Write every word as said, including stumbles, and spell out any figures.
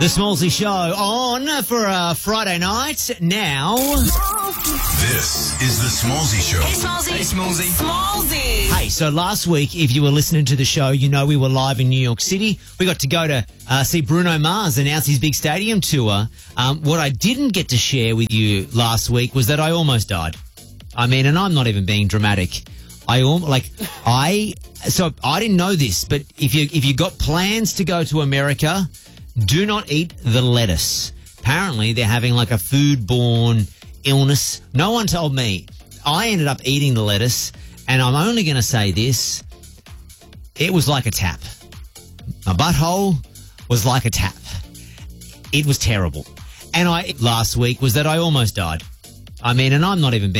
The Smallsy Show on for a Friday night now. This is the Smallsy Show. Hey, Smallsy. Hey, Smallsy. Smallsy. Hey, so last week, if you were listening to the show, you know we were live in New York City. We got to go to uh, see Bruno Mars announce his big stadium tour. Um, what I didn't get to share with you last week was that I almost died. I mean, and I'm not even being dramatic. I al- like I so I didn't know this, but if you if you got plans to go to America, do not eat the lettuce. Apparently, they're having like a foodborne illness. No one told me. I ended up eating the lettuce, and I'm only going to say this. It was like a tap. My butthole was like a tap. It was terrible. And I last week was that I almost died. I mean, and I'm not even being